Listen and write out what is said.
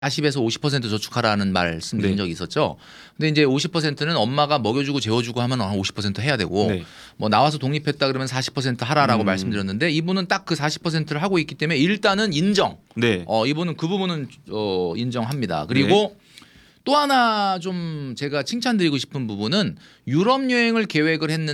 40에서 50% 저축하라는 말씀드린 네. 적이 있었죠. 근데 이제 50%는 엄마가 먹여주고 재워주고 하면 한 50% 해야 되고 네. 뭐 나와서 독립했다 그러면 40% 하라라고 말씀드렸는데 이분은 딱 그 40%를 하고 있기 때문에 일단은 인정. 네. 이분은 그 부분은 인정합니다. 그리고 또 하나 좀 제가 칭찬드리고 싶은 부분은 유럽 여행을 계획을 했는데